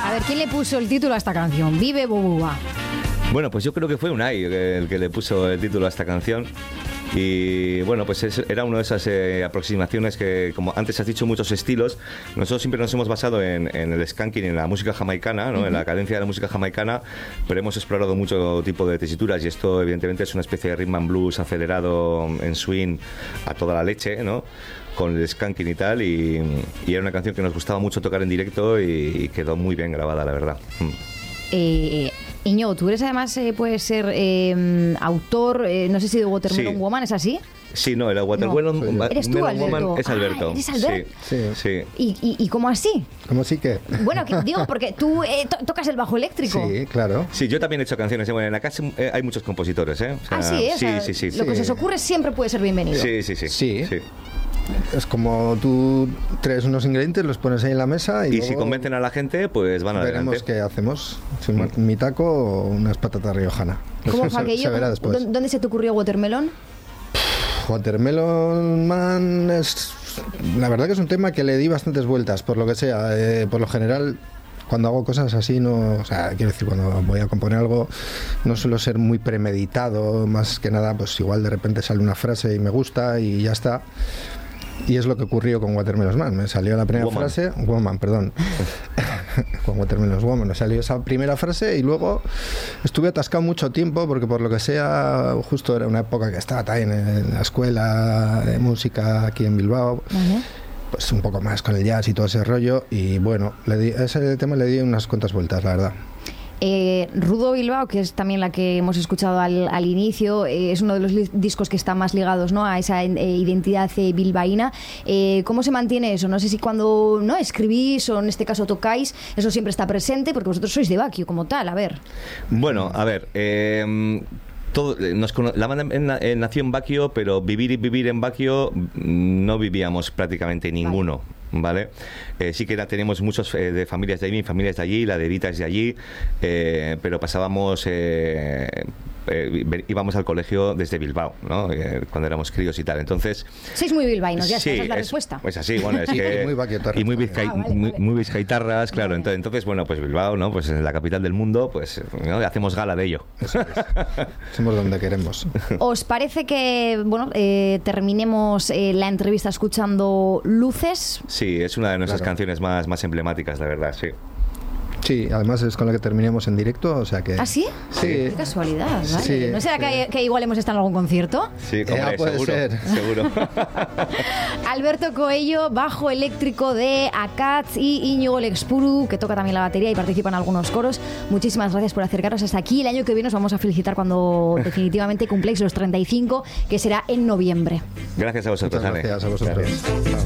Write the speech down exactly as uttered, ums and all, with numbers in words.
A ver, ¿quién le puso el título a esta canción? Vive Bobúa. Bueno, pues yo creo que fue Unai el que le puso el título a esta canción. Y bueno, pues es, era una de esas eh, aproximaciones que, como antes has dicho, muchos estilos. Nosotros siempre nos hemos basado en, en el skanking, en la música jamaicana, ¿no? Uh-huh. En la cadencia de la música jamaicana, pero hemos explorado mucho tipo de tesituras y esto evidentemente es una especie de rhythm and blues acelerado en swing a toda la leche, ¿no? Con el skanking y tal, y, y era una canción que nos gustaba mucho tocar en directo y, y quedó muy bien grabada, la verdad. Mm. Eh... Íñigo, tú eres además, eh, puedes ser eh, autor, eh, no sé si de Watermelon sí. Woman, ¿es así? Sí, no, el Watermelon no. ¿Eres tú, Alberto? Woman es Alberto. Ah, ¿eres Alberto? Sí, sí. sí. ¿Y, y, ¿Y cómo así? ¿Cómo sí que? Bueno, que, digo, porque tú eh, to- tocas el bajo eléctrico. Sí, claro. Sí, yo también he hecho canciones. Bueno, en la casa eh, hay muchos compositores, ¿eh? O sea, ah, sí, ¿eh? O sea, sí, sí, sí. Lo sí. que se os ocurre siempre puede ser bienvenido. Sí, sí, sí. Sí. sí. Es como tú traes unos ingredientes, los pones ahí en la mesa y, y si convencen a la gente, pues van adelante. Veremos qué hacemos. Si mm. mi taco o unas patatas riojana. ¿Cómo fue aquello? Se verá después. ¿Dónde se te ocurrió Watermelon? Watermelon Man es... La verdad que es un tema que le di bastantes vueltas, por lo que sea. Eh, por lo general... Cuando hago cosas así, no, o sea, quiero decir, cuando voy a componer algo, no suelo ser muy premeditado, más que nada, pues igual de repente sale una frase y me gusta y ya está. Y es lo que ocurrió con Watermelon Man. Me salió la primera Woman. frase, Woman, perdón. Con Watermelon Woman me salió esa primera frase y luego estuve atascado mucho tiempo porque por lo que sea, justo era una época que estaba también en la escuela de música aquí en Bilbao. Uh-huh. Pues un poco más con el jazz y todo ese rollo y bueno, le di, a ese tema le di unas cuantas vueltas, la verdad. Eh, Rudo Bilbao, que es también la que hemos escuchado al, al inicio, eh, es uno de los li- discos que están más ligados, ¿no?, a esa eh, identidad eh, bilbaína. Eh, ¿Cómo se mantiene eso? No sé si cuando no escribís o en este caso tocáis, eso siempre está presente, porque vosotros sois de Baquio como tal, a ver. Bueno, a ver... Eh, Todo, nos, la banda nació en Baquio, pero vivir y vivir en Baquio no vivíamos prácticamente ninguno. ¿Vale? Eh, sí que era, tenemos muchos eh, de familias de allí, familias de allí, la de Evita es de allí, eh, pero pasábamos, eh, eh, íbamos al colegio desde Bilbao, ¿no? Eh, cuando éramos críos y tal. Entonces, sois muy bilbaínos, ya sí, esa es la es, respuesta. Pues así, bueno, es que y muy baquiotarras. y muy, bizcai, ah, vale, muy, vale. muy bizcaitarras, claro. Vale. Entonces, entonces, bueno, pues Bilbao, ¿no? Pues en la capital del mundo, pues ¿no? Hacemos gala de ello. Eso es. Somos donde queremos. ¿Os parece que, bueno, eh, terminemos eh, la entrevista escuchando Luces? Sí, es una de nuestras claro. canciones más, más emblemáticas, la verdad, sí. Sí, además es con la que terminemos en directo, o sea que... ¿Ah, sí? Sí. Qué casualidad, ¿vale? Sí, ¿No será sí. que, que igual hemos estado en algún concierto? Sí, hombre, eh, puede seguro, ser. seguro. Alberto Coello, bajo eléctrico de Akats, y Íñigo Lexpuru, que toca también la batería y participa en algunos coros. Muchísimas gracias por acercaros hasta aquí. El año que viene os vamos a felicitar cuando definitivamente cumpláis los treinta y cinco, que será en noviembre. Gracias a vosotros, Muchas Ale. gracias a vosotros. Gracias.